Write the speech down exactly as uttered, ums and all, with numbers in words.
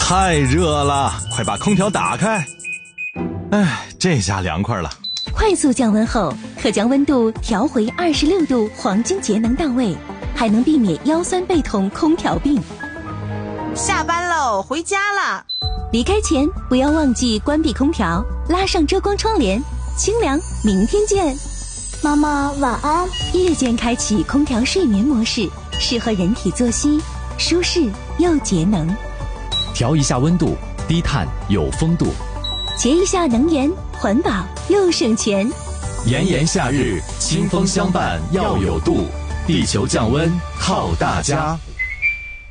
太热了，快把空调打开。哎，这下凉快了。 快速降温后，可将温度调回二十六度，黄金节能到位，还能避免腰酸背痛、空调病。 下班喽，回家啦。 离开前不要忘记关闭空调，拉上遮光窗帘，清凉。明天见。 妈妈晚安。 夜间开启空调睡眠模式，适合人体作息，舒适又节能。 调一下温度，低碳有风度。 节一下能源，环保又省钱。 炎炎夏日，清风相伴要有度，地球降温靠大家。